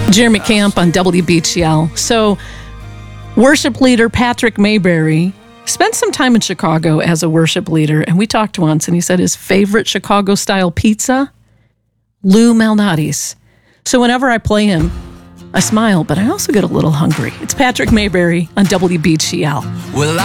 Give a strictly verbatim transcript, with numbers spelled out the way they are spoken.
Jeremy Camp on W B T L. So, worship leader Patrick Mayberry spent some time in Chicago as a worship leader, and we talked once, and he said his favorite Chicago-style pizza, Lou Malnati's. So whenever I play him, I smile, but I also get a little hungry. It's Patrick Mayberry on W B T L. Well,